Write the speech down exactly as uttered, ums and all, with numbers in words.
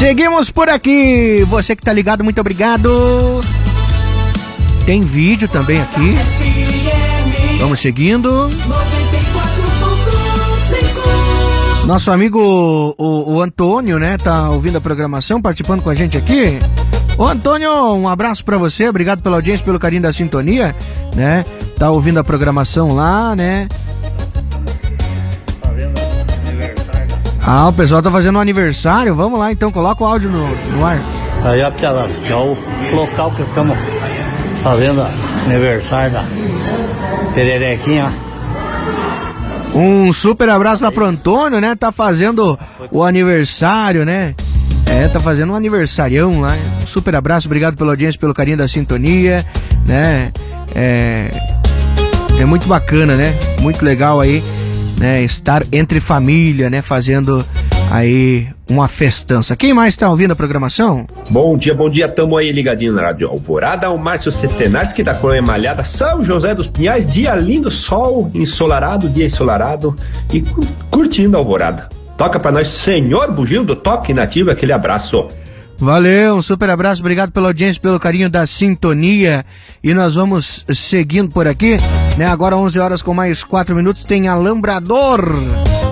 Seguimos por aqui. Você que tá ligado, muito obrigado. Tem vídeo também aqui. Vamos seguindo. Nosso amigo o, o Antônio, né, tá ouvindo a programação, participando com a gente aqui. Ô Antônio, um abraço pra você, obrigado pela audiência, pelo carinho da sintonia, né? Tá ouvindo a programação lá, né? Ah, o pessoal tá fazendo um aniversário, vamos lá então, coloca o áudio no, no ar. Aí, ó, que é o local que estamos fazendo aniversário da Pererequinha. Um super abraço lá pro Antônio, né? Tá fazendo o aniversário, né? É, tá fazendo um aniversarião lá. Um super abraço, obrigado pela audiência, pelo carinho da sintonia, né? É, é muito bacana, né? Muito legal aí, né? Estar entre família, né? Fazendo aí uma festança. Quem mais tá ouvindo a programação? Bom dia, bom dia, tamo aí ligadinho na Rádio Alvorada, o Márcio Setenarski da Colônia Malhada, São José dos Pinhais, dia lindo, sol ensolarado, dia ensolarado e curtindo a Alvorada. Toca pra nós, Senhor Bugio do Toque Nativo, aquele abraço. Valeu, um super abraço, obrigado pela audiência, pelo carinho da sintonia, e nós vamos seguindo por aqui, né? Agora onze horas com mais quatro minutos, tem Alambrador.